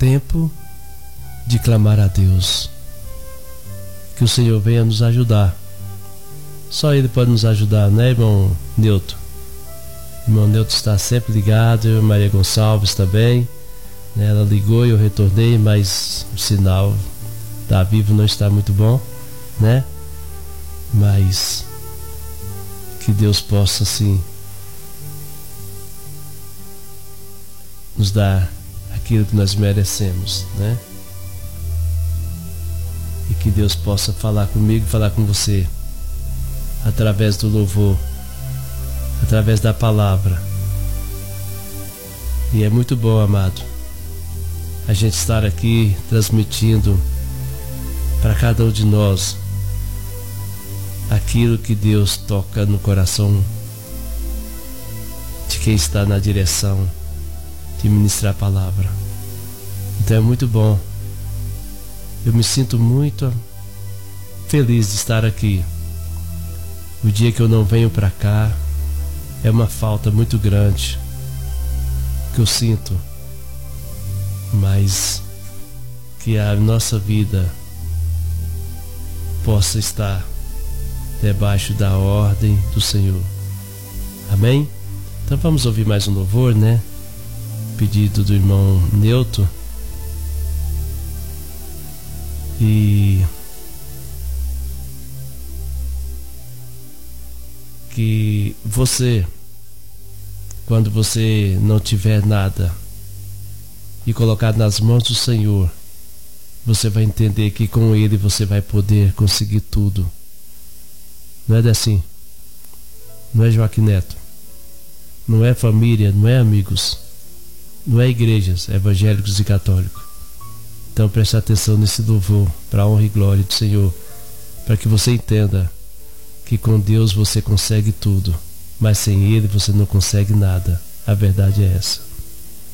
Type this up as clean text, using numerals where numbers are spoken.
tempo de clamar a Deus. Que o Senhor venha nos ajudar. Só Ele pode nos ajudar, né, irmão Newton? Irmão Newton está sempre ligado, eu e Maria Gonçalves também. Ela ligou e eu retornei, mas o sinal da Vivo não está muito bom, né? Mas que Deus possa, assim, nos dar aquilo que nós merecemos, né? E que Deus possa falar comigo e falar com você através do louvor, através da palavra. E é muito bom, amado, a gente estar aqui transmitindo para cada um de nós aquilo que Deus toca no coração de quem está na direção de ministrar a palavra. Então é muito bom. Eu me sinto muito feliz de estar aqui. O dia que eu não venho para cá é uma falta muito grande que eu sinto, mas que a nossa vida possa estar debaixo da ordem do Senhor. Amém? Então vamos ouvir mais um louvor, né? Pedido do irmão Newton. E que você, quando você não tiver nada e colocar nas mãos do Senhor, você vai entender que com Ele você vai poder conseguir tudo. Não é assim? Não é, Joaquim Neto? Não é família, não é amigos, não é igrejas, é evangélicos e católicos. Então preste atenção nesse louvor, para a honra e glória do Senhor, para que você entenda que com Deus você consegue tudo, mas sem Ele você não consegue nada. A verdade é essa.